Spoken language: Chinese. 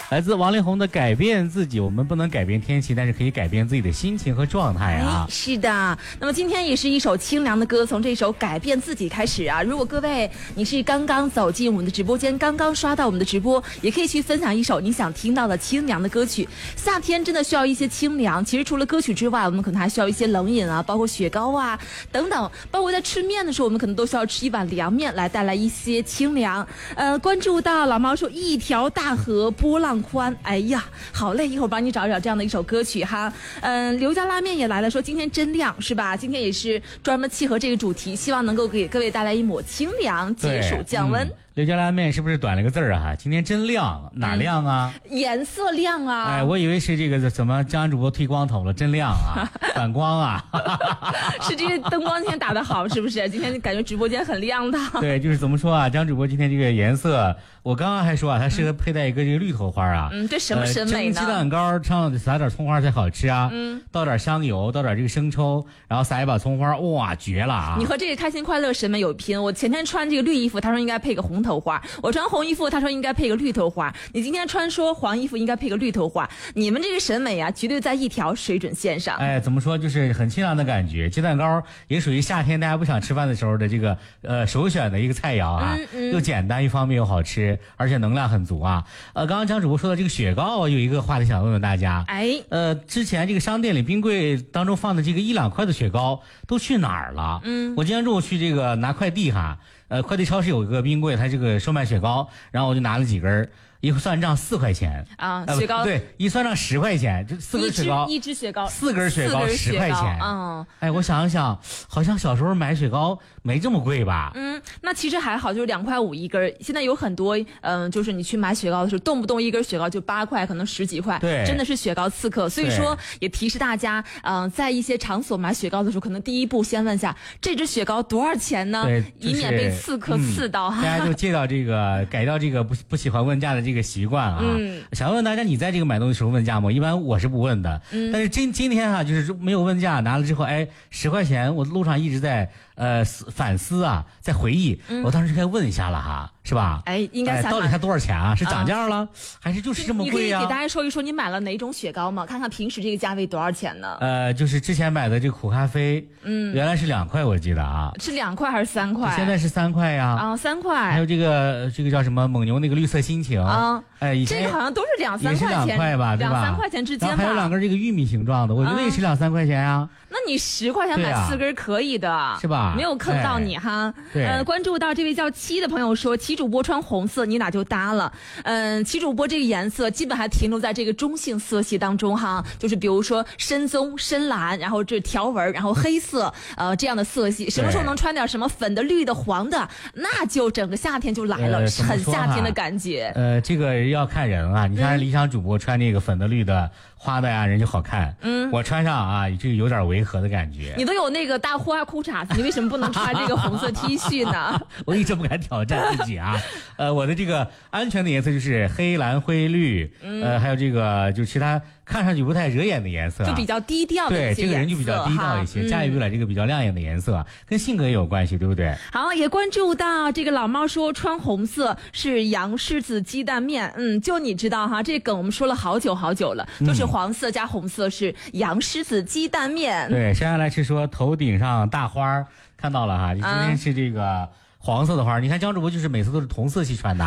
来自王力宏的《改变自己》，我们不能改变天气，但是可以改变自己的心情和状态啊。 是的，那么今天也是一首清凉的歌，从这首《改变自己》开始啊。如果各位你是刚刚走进我们的直播间，刚刚刷到我们的直播，也可以去分享一首你想听到的清凉的歌曲。夏天真的需要一些清凉，其实除了歌曲之外，我们可能还需要一些冷饮啊，包括雪糕啊等等，包括在吃面的时候，我们可能都需要吃一碗凉面来带来一些清凉。关注到老猫说一条大河波浪宽，哎呀，好嘞，一会儿帮你找找这样的一首歌曲哈。刘家拉面也来了，说今天真亮是吧？今天也是专门契合这个主题，希望能够给各位带来一抹清凉，解暑降温。 刘家拉面是不是短了个字儿啊？今天真亮，哪亮啊？ 颜色亮啊！ 哎，我以为是这个怎么江主播剃光头了，真亮啊，反光啊！ 是这个灯光今天打得好，是不是？今天感觉直播间很亮的。 对，就是怎么说啊？江主播今天这个颜色，我刚刚还说啊，它适合佩戴一个这个绿头花啊。 这什么审美呢？ 蒸鸡蛋糕上得撒点葱花才好吃啊。倒点香油，倒点这个生抽，然后撒一把葱花，哇，绝了啊！ 你和这个开心快乐审美有拼。我前天穿这个绿衣服，他说应该配个红头花；我穿红衣服，他说应该配个绿头花。你今天穿说黄衣服应该配个绿头花，你们这个审美啊，绝对在一条水准线上。 哎，怎么说，就是很清凉的感觉。鸡蛋糕也属于夏天大家不想吃饭的时候的这个首选的一个菜肴啊，又简单，一方面又好吃，而且能量很足啊。刚刚江主播说的这个雪糕，有一个话题想问问大家。之前这个商店里冰柜当中放的这个1-2块的雪糕都去哪儿了？我今天中午去这个拿快递哈，快递超市有一个冰柜，它这个售卖雪糕，然后我就拿了几根，一算账4块钱啊，雪糕对，一算账10块钱，就4根雪糕， 一只雪糕 ，4根雪糕10块钱。哎，我想想，好像小时候买雪糕没这么贵吧？ 那其实还好，就是2块5一根。现在有很多就是你去买雪糕的时候，动不动一根雪糕就8块，可能10几块， 对， 真的是雪糕刺客。所以说也提示大家，在一些场所买雪糕的时候，可能第一步先问下这只雪糕多少钱呢？ 对， 以免被刺客刺到。 大家就戒掉这个，改掉这个不喜欢问价的这个习惯啊。想问大家，你在这个买东西时候问价吗？一般我是不问的。但是今天啊，就是没有问价，拿了之后，哎，10块钱，我路上一直在反思啊，在回忆，我当时该问一下了哈，是吧？ 哎，应该到底它多少钱啊？是涨价了，还是就是这么贵啊？ 你可以给大家说一说你买了哪种雪糕吗？看看平时这个价位多少钱呢？ 就是之前买的这个苦咖啡，原来是2块，我记得啊， 是2块还是3块？ 现在是3块呀。 3块。 还有这个叫什么蒙牛那个绿色心情以前这个好像都是2-3块钱， 也是2块吧，对吧 ？2-3块钱之间吧。 还有2根这个玉米形状的，我觉得也是2-3块钱呀。 那你10块钱买4根可以的， 是吧？ 没有坑到你哈。关注到这位叫七的朋友说，齐主播穿红色，你俩就搭了。齐主播这个颜色基本还停留在这个中性色系当中哈，就是比如说深棕、深蓝，然后这条纹，然后黑色，这样的色系。什么时候能穿点什么粉的、绿的、黄的，那就整个夏天就来了，很夏天的感觉。 这个要看人啊，你看理想主播穿那个粉的、绿的、花的呀，人就好看。我穿上啊，这个有点违和的感觉。 你都有那个大花裤衩子，你为什么不能穿这个红色 T 恤呢？ 我一直不敢挑战自己啊。我的这个安全的颜色就是黑蓝灰绿，还有这个就其他看上去不太惹眼的颜色， 就比较低调的对，这个人就比较低调一些，驾驭不了这个比较亮眼的颜色，跟性格也有关系，对不对？ 好，也关注到这个老猫说穿红色是洋狮子鸡蛋面，就你知道哈，这梗我们说了好久好久了，就是黄色加红色是洋狮子鸡蛋面。 对，接下来是说头顶上大花，看到了哈，今天是这个黄色的花，你看江主播就是每次都是同色系穿搭。